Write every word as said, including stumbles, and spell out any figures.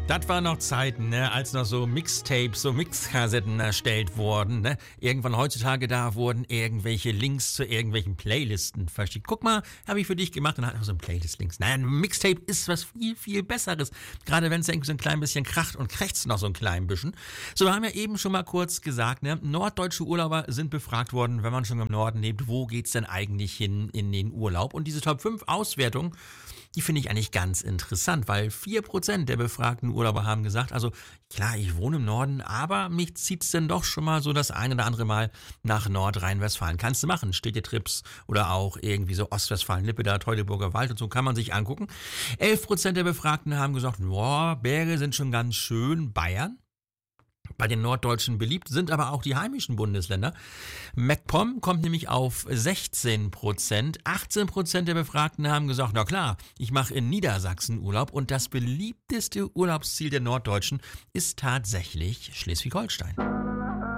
Das waren noch Zeiten, ne, als noch so Mixtapes, so Mixkassetten erstellt wurden. Ne? Irgendwann heutzutage da wurden irgendwelche Links zu irgendwelchen Playlisten verschickt. Guck mal, habe ich für dich gemacht und hat noch so ein Playlist-Links. Nein, ein Mixtape ist was viel, viel Besseres. Gerade wenn es irgendwie so ein klein bisschen kracht und krächzt noch so ein klein bisschen. So, wir haben ja eben schon mal kurz gesagt, ne, norddeutsche Urlauber sind befragt worden, wenn man schon im Norden lebt, wo geht's denn eigentlich hin in den Urlaub? Und diese Top fünf Auswertung, die finde ich eigentlich ganz interessant, weil vier Prozent der befragten Urlauber haben gesagt, also klar, ich wohne im Norden, aber mich zieht's denn doch schon mal so das eine oder andere Mal nach Nordrhein-Westfalen. Kannst du machen, Städtetrips oder auch irgendwie so Ostwestfalen, Lippe, da Teutoburger Wald und so, kann man sich angucken. elf Prozent der Befragten haben gesagt, boah, Berge sind schon ganz schön, Bayern. Bei den Norddeutschen beliebt sind aber auch die heimischen Bundesländer. MacPom kommt nämlich auf sechzehn Prozent. achtzehn Prozent der Befragten haben gesagt, na klar, ich mache in Niedersachsen Urlaub. Und das beliebteste Urlaubsziel der Norddeutschen ist tatsächlich Schleswig-Holstein.